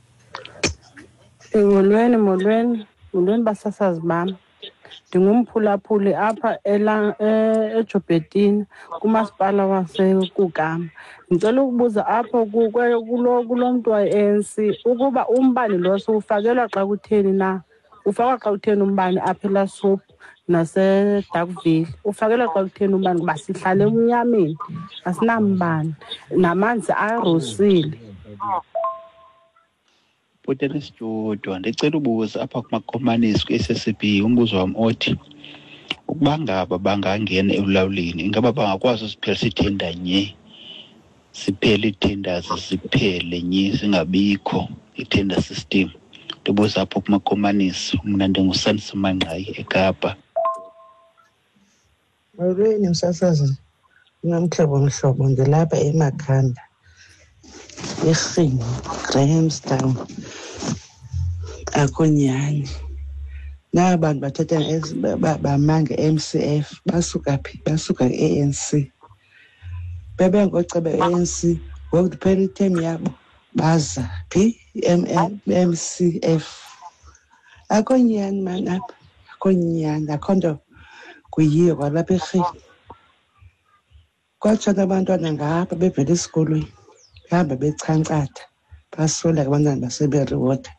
Molweni basasazi bami. Ndingumphulaphuli apha eJobhetina kumasipala waseKugama. Ngicela ukubuza apho kulo mntu wa-ANC ukuba umbane lo siwufakelwa xa kutheni na? Ufakwa xa kutheni umbane apha eLasop nase-Darkville? Ufakelwa xa kutheni umbane kuba sihlale emnyameni asinambane namanzi arusile. Butele studio ndicela ubuza apha kumakomanisi ku-SSB umbuzo wami othi ukuba ngaba bangangena elulawuleni ingaba bangakwazi usiphelisa ithenda nye siphele ithenda ziphele nye singabikho ithenda system. Ndibuza apha kumakomanisi mna ndinguSandisi Mangqayi eKapa. Molweni msasazi nomhlobo ndilapha eMakhanda eRhini Grahamstown akonyani nabantu bathetha bamanga MCF basuka ANC bebengoceba ANC ngoku phela ithemu yabo baza MCF akonyani man apha akonyani akhonto kuyiyo kwalapha eRhini kwatshata abantwana ngapha bevela esikolweni hamba bechancatha basola abantwana baseBerrywater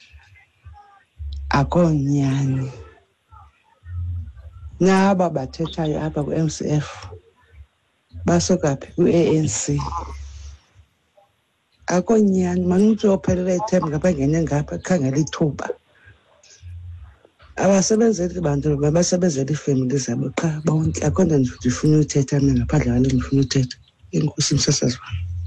akonyani naba bathethayo apha ku-MCF basokaphi ku-ANC akonyani manumntu ophelela ithemba ngapha ngene ngapha khangela ithuba abasebenzeli bantu babasebenzela iifemeli zabo qha bonke akho nto ndifuna uthetha mna ngaphandle kwale ndifuna uthetha. Enkosi msasazi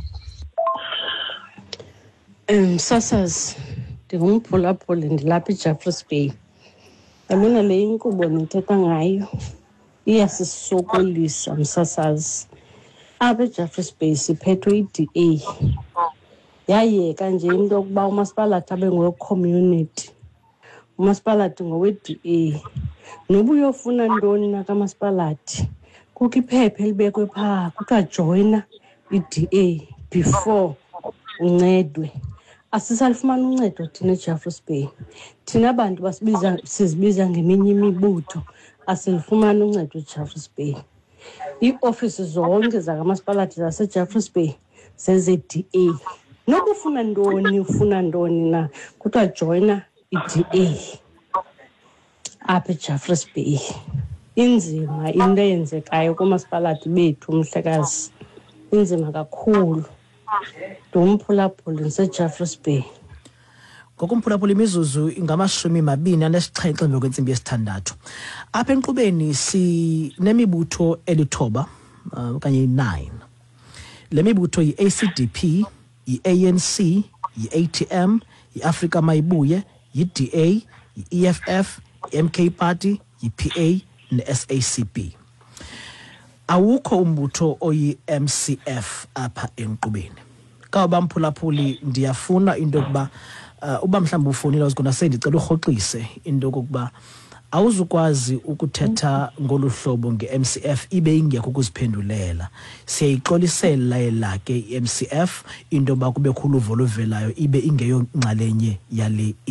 Msasazi ndingumphulaphuli ndilapha eJeffreys Bay. Yabona le inkqubo nithetha ngayo iyasisokolisa msasazi. Apha eJeffreys Bay siphethwe i-DA yayeka nje into yokuba umasipalathi abe ngowe-community umasipalathi ngowe-DA noba uyofuna ntoni nakamasipalathi kukho iphepha elibekwe phaa kuthiwa joyina i-DA before uncedwe. Asisalifumana uncedo thina eJeffreys Bay. Thina abantu sizibiza ngeminye imibutho asilifumana uncedo eJeffreys Bay. Ii-ofisi zonke zakamasipalathi zaseJeffreys Bay zeze-DA. Noba ufuna ntoni na kuthiwa joyina i-DA apha eJeffreys Bay. Inzima into eyenzekayo kumasipalathi bethu mhlekazi, inzima kakhulu. Ndumphulaphuli ndiseJeffreys Bay. Ngokumphulaphula imizuzu ingama-27 emva kwentsimbi yesithandathu. Apha enkqubeni sinemibutho elithoba okanye 9. Le mibutho yi-ACDP, yi-ANC, yi-ATM, iAfrica Mayibuye, yiDA, yiEFF, iMK Party, yiPA neSACP. Awukho umbutho oyi-MCF apha enkqubeni. Kawuba mphulaphuli ndiyafuna into yokuba uba mhlawumbi ufonile uzikona sendicela urhoxise into yokuba awuzukwazi ukuthetha ngolu hlobo nge-MCF ibe ingekho ukuziphendulela. Siyayixolisela ke i-MCF into yoba kubekho uluvo oluvelayo ibe ingeyonxalenye yale